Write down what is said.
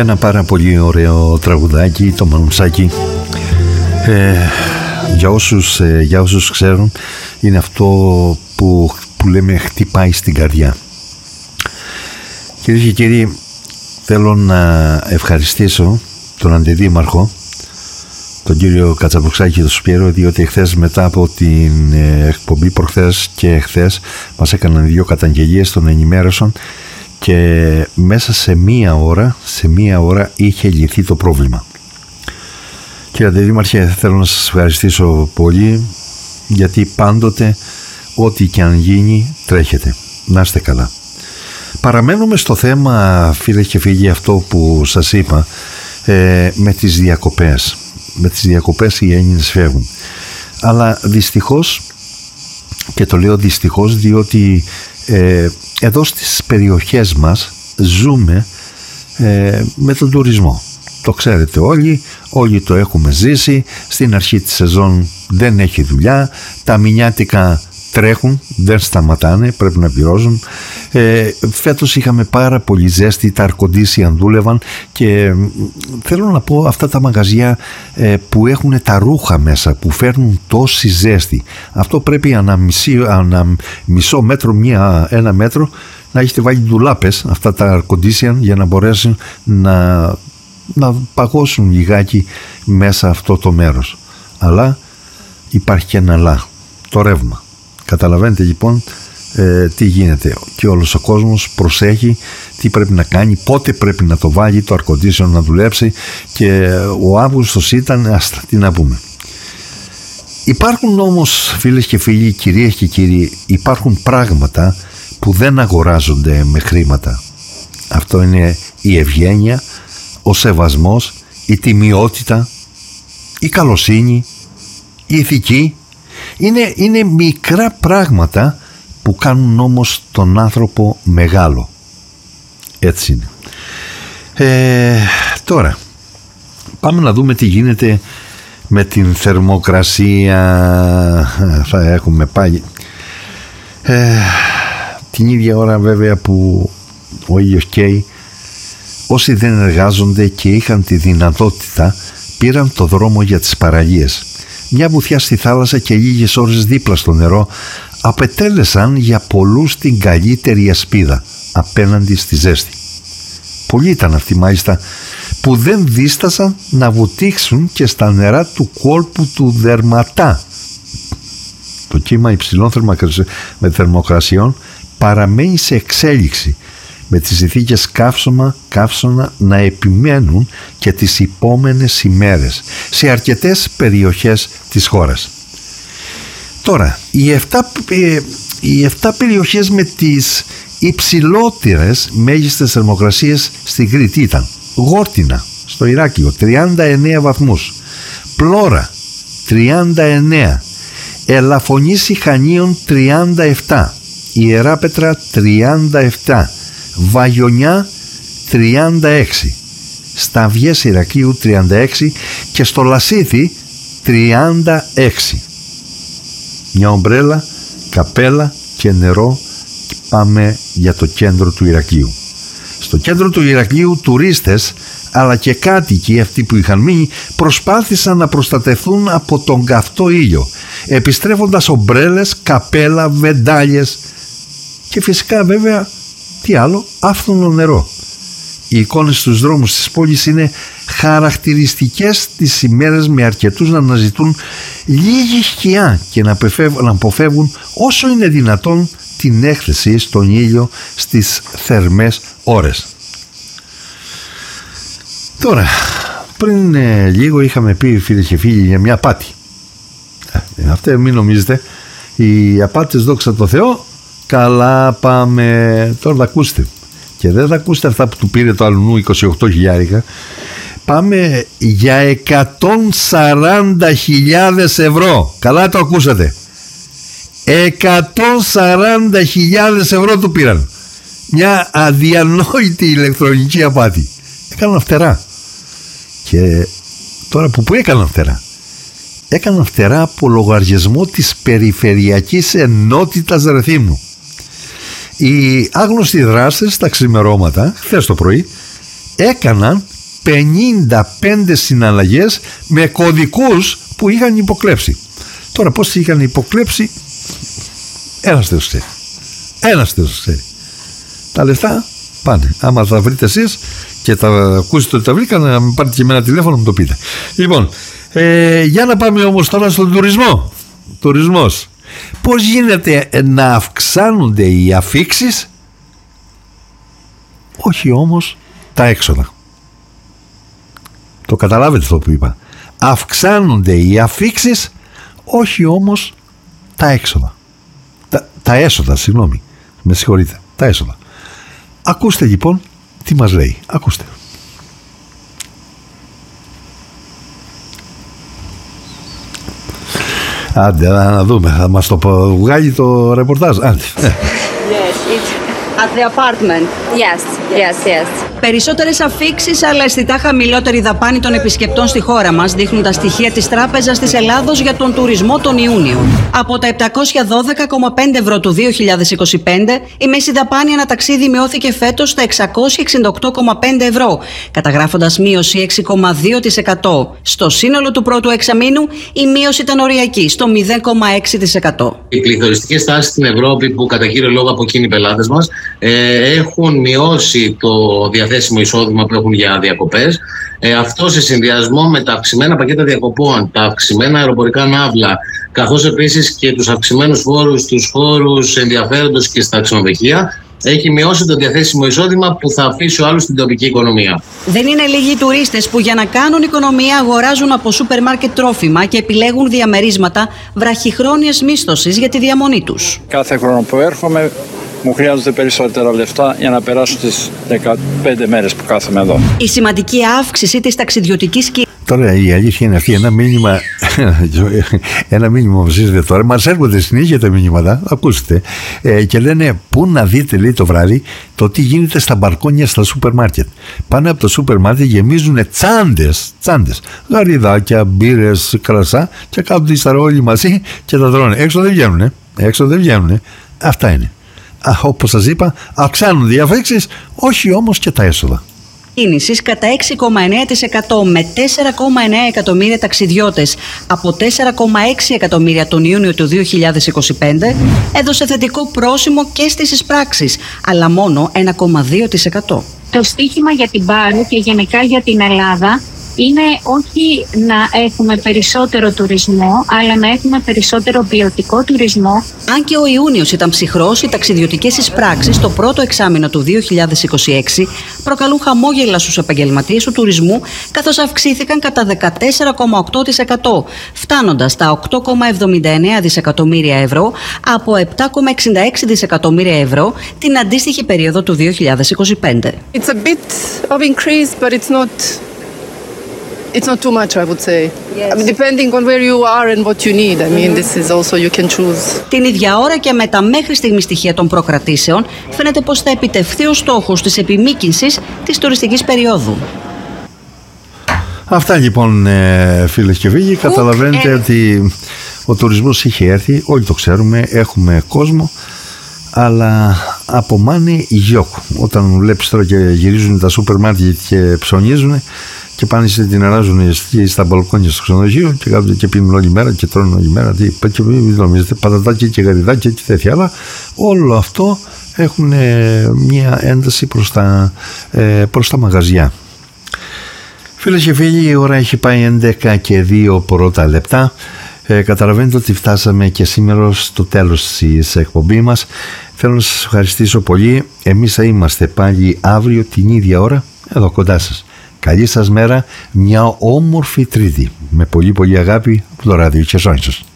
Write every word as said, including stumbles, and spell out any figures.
Ένα πάρα πολύ ωραίο τραγουδάκι, το Μανουσάκι. Ε, για, όσους, ε, για όσους ξέρουν, είναι αυτό που, που λέμε χτυπάει στην καρδιά. Κυρίες και κύριοι, θέλω να ευχαριστήσω τον αντιδήμαρχο, τον κύριο Κατσαβουξάκη και τον Σπύρο, διότι εχθές μετά από την εκπομπή προχθές και εχθές μας έκαναν δύο καταγγελίες, τον ενημέρωσαν και μέσα σε μία ώρα, σε μία ώρα είχε λυθεί το πρόβλημα. Κύριε Αντιδήμαρχε, θέλω να σας ευχαριστήσω πολύ, γιατί πάντοτε ό,τι και αν γίνει τρέχετε. Να είστε καλά. Παραμένουμε στο θέμα, φίλες και φίλοι, αυτό που σας είπα, ε, με τις διακοπές. Με τις διακοπές οι Έλληνες φεύγουν. Αλλά δυστυχώς, και το λέω δυστυχώς διότι ε, εδώ στις περιοχές μας ζούμε ε, με τον τουρισμό. Το ξέρετε όλοι, όλοι το έχουμε ζήσει. Στην αρχή της σεζόν δεν έχει δουλειά, τα μηνιάτικα τρέχουν, δεν σταματάνε, πρέπει να πληρώσουν. Ε, φέτος είχαμε πάρα πολύ ζέστη, τα αρκοντήσια δούλευαν και θέλω να πω αυτά τα μαγαζιά ε, που έχουν τα ρούχα μέσα, που φέρνουν τόση ζέστη, αυτό πρέπει ανά, μισή, ανά μισό μέτρο, μία, ένα μέτρο να έχετε βάλει ντουλάπες αυτά τα αρκοντήσια για να μπορέσουν να, να παγώσουν λιγάκι μέσα αυτό το μέρος. Αλλά υπάρχει και ένα αλλά, το ρεύμα. Καταλαβαίνετε λοιπόν ε, τι γίνεται, και όλος ο κόσμος προσέχει τι πρέπει να κάνει, πότε πρέπει να το βάλει το air-condition να δουλέψει, και ο Αύγουστος ήταν, άστα, τι να πούμε. Υπάρχουν όμως, φίλες και φίλοι, κυρίες και κύριοι, υπάρχουν πράγματα που δεν αγοράζονται με χρήματα. Αυτό είναι η ευγένεια, ο σεβασμός, η τιμιότητα, η καλοσύνη, η ηθική. Είναι, είναι μικρά πράγματα που κάνουν όμως τον άνθρωπο μεγάλο. Έτσι είναι. Ε, τώρα πάμε να δούμε τι γίνεται με την θερμοκρασία. Θα έχουμε πάλι ε, την ίδια ώρα βέβαια που ο ήλιος καίει. Όσοι δεν εργάζονται και είχαν τη δυνατότητα πήραν το δρόμο για τις παραλίες. Μια βουθιά στη θάλασσα και λίγες ώρες δίπλα στο νερό απετέλεσαν για πολλούς την καλύτερη ασπίδα απέναντι στη ζέστη. Πολλοί ήταν αυτοί μάλιστα που δεν δίστασαν να βουτήξουν και στα νερά του κόλπου του Δερματά. Το κύμα υψηλών θερμοκρασιών παραμένει σε εξέλιξη, με τις συνθήκες καύσωμα, καύσωνα να επιμένουν και τις επόμενες ημέρες σε αρκετές περιοχές της χώρας. Τώρα, οι εφτά, οι εφτά περιοχές με τις υψηλότερες μέγιστες θερμοκρασίες στην Κρήτη ήταν Γόρτινα στο Ηράκλειο τριάντα εννέα βαθμούς, Πλόρα τριάντα εννέα, Ελαφωνήσι Χανίων τριάντα επτά, Ιεράπετρα τριάντα επτά, Βαγιονιά τριάντα έξι, Σταυγές Ηρακλείου τριάντα έξι και στο Λασίθι τριάντα έξι. Μια ομπρέλα, καπέλα και νερό και πάμε για το κέντρο του Ηρακλείου. Στο κέντρο του Ηρακλείου τουρίστες αλλά και κάτοικοι, αυτοί που είχαν μείνει, προσπάθησαν να προστατευτούν από τον καυτό ήλιο, επιστρέφοντας ομπρέλες, καπέλα, βεντάλιες και φυσικά βέβαια τι άλλο, άφθονο νερό. Οι εικόνες στους δρόμους της πόλης είναι χαρακτηριστικές τις ημέρες, με αρκετούς να αναζητούν λίγη σκιά και να αποφεύγουν όσο είναι δυνατόν την έκθεση στον ήλιο στις θερμές ώρες. Τώρα, πριν ε, λίγο είχαμε πει, φίλες και φίλοι, για μια απάτη. Ε, αυτή μην νομίζετε, οι απάτες, δόξα τω Θεώ, καλά πάμε. Τώρα θα ακούσετε, και δεν θα ακούσετε αυτά που του πήρε το αλουνού είκοσι οκτώ χιλιάρικα. Πάμε για εκατόν σαράντα χιλιάδες ευρώ. Καλά το ακούσατε, εκατόν σαράντα χιλιάδες ευρώ του πήραν. Μια αδιανόητη ηλεκτρονική απάτη. Έκαναν φτερά. Και τώρα που που έκαναν φτερά, έκαναν φτερά από λογαριασμό της Περιφερειακής Ενότητας Ρεθύμνου. Οι άγνωστοι δράστες τα ξημερώματα, χθες το πρωί, έκαναν πενήντα πέντε συναλλαγές με κωδικούς που είχαν υποκλέψει. Τώρα πώς είχαν υποκλέψει, ένας Θεός ξέρει. Ένας Θεός ξέρει. Τα λεφτά πάνε. Άμα τα βρείτε εσείς και τα ακούσετε ότι τα βρήκαν, να με πάρετε και με ένα τηλέφωνο, μου το πείτε. Λοιπόν, ε, για να πάμε όμως τώρα στον τουρισμό. Τουρισμός. Πώς γίνεται να αυξάνονται οι αφίξεις, όχι όμως τα έξοδα. Το καταλάβετε αυτό που είπα. Αυξάνονται οι αφίξεις, όχι όμως τα έξοδα. Τα, τα έσοδα, συγγνώμη. Με συγχωρείτε. Τα έσοδα. Ακούστε λοιπόν τι μας λέει. Ακούστε. Άντε να δούμε. Θα μας το βγάλει το ρεπορτάζ. Άντε. Yes, it's at the apartment. Yes, yes, yes. Περισσότερες αφίξεις αλλά αισθητά χαμηλότερη δαπάνη των επισκεπτών στη χώρα μας δείχνουν τα στοιχεία της Τράπεζας της Ελλάδος για τον τουρισμό τον Ιούνιο. Από τα επτακόσια δώδεκα κόμμα πέντε ευρώ του δύο χιλιάδες είκοσι πέντε, η μέση δαπάνη ανά ταξίδι μειώθηκε φέτος στα εξακόσια εξήντα οκτώ κόμμα πέντε ευρώ, καταγράφοντας μείωση έξι κόμμα δύο τοις εκατό. Στο σύνολο του πρώτου εξαμήνου, η μείωση ήταν οριακή, στο μηδέν κόμμα έξι τοις εκατό. Οι πληθωριστικές τάσεις στην Ευρώπη, που κατά κύριο λόγο από εκείνοι οι πελάτες μας, ε, έχουν μειώσει το διαθέσιμο εισόδημα που έχουν για διακοπές. Ε, αυτό σε συνδυασμό με τα αυξημένα πακέτα διακοπών, τα αυξημένα αεροπορικά ναύλα, καθώς επίσης και τους αυξημένους φόρους στους χώρους ενδιαφέροντος και στα ξενοδοχεία, έχει μειώσει το διαθέσιμο εισόδημα που θα αφήσει ο άλλος στην τοπική οικονομία. Δεν είναι λίγοι οι τουρίστες που για να κάνουν οικονομία αγοράζουν από σούπερ μάρκετ τρόφιμα και επιλέγουν διαμερίσματα βραχυχρόνιας μίσθωσης για τη διαμονή τους. Κάθε χρόνο που έρχομαι μου χρειάζονται περισσότερα λεφτά για να περάσω τις δεκαπέντε μέρες που κάθομαι εδώ. Η σημαντική αύξηση της ταξιδιωτικής κοινότητας. Τώρα η αλήθεια είναι αυτή, ένα μήνυμα, ένα μήνυμα μας ήρθε τώρα, μας έρχονται συνέχεια τα μήνυματα, ακούστε, ε, και λένε πού να δείτε, λέει, το βράδυ το τι γίνεται στα μπαλκόνια στα σούπερ μάρκετ. Πάνε από το σούπερ μάρκετ, γεμίζουν τσάντες, τσάντες, γαριδάκια, μπύρες, κρασά και κάθονται ύστερα όλοι μαζί και τα τρώνε. Έξω δεν βγαίνουνε, έξω δεν βγαίνουνε. Αυτά είναι. Α, όπως σας είπα, αυξάνονται οι αφίξεις, όχι όμως και τα έσοδα. Κίνησης κατά έξι κόμμα εννέα τοις εκατό με τέσσερα κόμμα εννέα εκατομμύρια ταξιδιώτες από τέσσερα κόμμα έξι εκατομμύρια τον Ιούνιο του δύο χιλιάδες είκοσι πέντε έδωσε θετικό πρόσημο και στις εισπράξεις, αλλά μόνο ένα κόμμα δύο τοις εκατό. Το στίχημα για την Πάρο και γενικά για την Ελλάδα είναι όχι να έχουμε περισσότερο τουρισμό, αλλά να έχουμε περισσότερο ποιοτικό τουρισμό. Αν και ο Ιούνιος ήταν ψυχρός, οι ταξιδιωτικές εισπράξεις το πρώτο εξάμηνο του δύο χιλιάδες είκοσι έξι προκαλούν χαμόγελα στους επαγγελματίες του τουρισμού, καθώς αυξήθηκαν κατά δεκατέσσερα κόμμα οκτώ τοις εκατό, φτάνοντας στα οκτώ κόμμα εβδομήντα εννέα δισεκατομμύρια ευρώ από επτά κόμμα εξήντα έξι δισεκατομμύρια ευρώ την αντίστοιχη περίοδο του δύο χιλιάδες είκοσι πέντε. It's a bit of increase, but it's not It's not too much, I would say. Yes. I mean, depending on where you are and what you need. I mean, this is also you can choose. Την ίδια ώρα και με τα μέχρι στιγμή στοιχεία των προκρατήσεων, φαίνεται πως θα επιτευχθεί ο στόχος της επιμήκυνσης της τουριστικής περίοδου. Αυτά λοιπόν, φίλες και φίλοι. Καταλαβαίνετε ε. ότι ο τουρισμός είχε έρθει, όλοι το ξέρουμε, έχουμε κόσμο, αλλά απομάνει γιόκ. Όταν βλέπεις τώρα και γυρίζουν τα σούπερ μάρκετ και ψωνίζουν και πάνε σε την αράζουν στα μπαλκόνια στο ξενοδοχείο και κάθονται και πίνουν όλη μέρα και τρώνε όλη μέρα. Τι, και μην νομίζετε, πατατάκια και γαριδάκια και τέτοια. Αλλά όλο αυτό έχουν μια ένταση προς τα, προς τα μαγαζιά. Φίλες και φίλοι, η ώρα έχει πάει έντεκα και δύο πρώτα λεπτά. Ε, καταλαβαίνετε ότι φτάσαμε και σήμερα στο τέλος της εκπομπής μας. Θέλω να σας ευχαριστήσω πολύ. Εμείς θα είμαστε πάλι αύριο την ίδια ώρα εδώ κοντά σας. Καλή σας μέρα, μια όμορφη Τρίτη. Με πολύ πολύ αγάπη από το ράδιο Χερσόνησος.